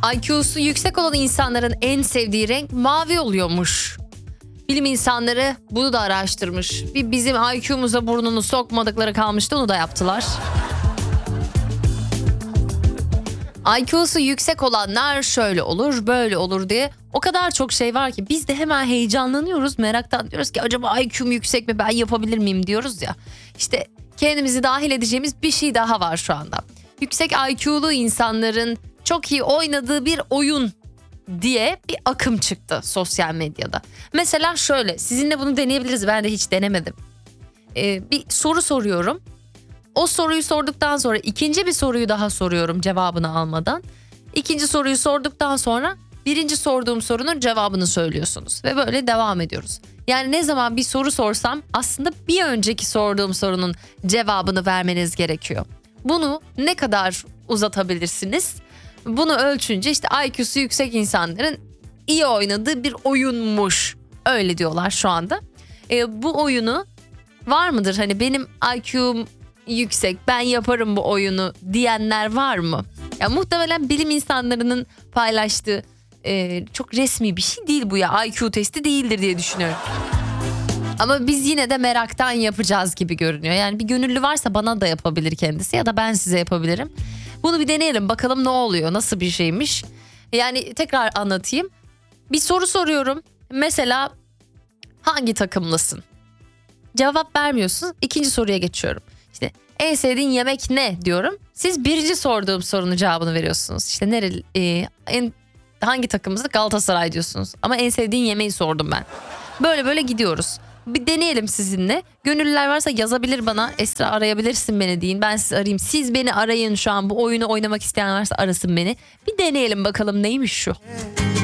IQ'su yüksek olan insanların en sevdiği renk mavi oluyormuş. Bilim insanları bunu da araştırmış. Bir bizim IQ'muza burnunu sokmadıkları kalmıştı, onu da yaptılar. IQ'su yüksek olanlar şöyle olur, böyle olur diye o kadar çok şey var ki biz de hemen heyecanlanıyoruz. Meraktan diyoruz ki acaba IQ'm yüksek mi, ben yapabilir miyim diyoruz ya. İşte kendimizi dahil edeceğimiz bir şey daha var şu anda. Yüksek IQ'lu insanların çok iyi oynadığı bir oyun diye bir akım çıktı sosyal medyada. Mesela şöyle, sizinle bunu deneyebiliriz, ben de hiç denemedim. Bir soru soruyorum. O soruyu sorduktan sonra ikinci bir soruyu daha soruyorum cevabını almadan. İkinci soruyu sorduktan sonra birinci sorduğum sorunun cevabını söylüyorsunuz. Ve böyle devam ediyoruz. Yani ne zaman bir soru sorsam aslında bir önceki sorduğum sorunun cevabını vermeniz gerekiyor. Bunu ne kadar uzatabilirsiniz? Bunu ölçünce işte IQ'su yüksek insanların iyi oynadığı bir oyunmuş. Öyle diyorlar şu anda. Bu oyunu var mıdır? Hani benim IQ'm yüksek, ben yaparım bu oyunu diyenler var mı? Ya muhtemelen bilim insanlarının paylaştığı çok resmi bir şey değil bu ya. IQ testi değildir diye düşünüyorum. Ama biz yine de meraktan yapacağız gibi görünüyor. Yani bir gönüllü varsa bana da yapabilir kendisi ya da ben size yapabilirim. Bunu bir deneyelim bakalım ne oluyor, nasıl bir şeymiş. Yani tekrar anlatayım. Bir soru soruyorum. Mesela hangi takımlısın? Cevap vermiyorsun. İkinci soruya geçiyorum. İşte en sevdiğin yemek ne diyorum. Siz birinci sorduğum sorunun cevabını veriyorsunuz. İşte hangi takımımızı? Galatasaray diyorsunuz. Ama en sevdiğin yemeği sordum ben. Böyle böyle gidiyoruz. Bir deneyelim sizinle. Gönüllüler varsa yazabilir bana. Esra arayabilirsin beni deyin. Ben sizi arayayım. Siz beni arayın şu an. Bu oyunu oynamak isteyen varsa arasın beni. Bir deneyelim bakalım neymiş şu.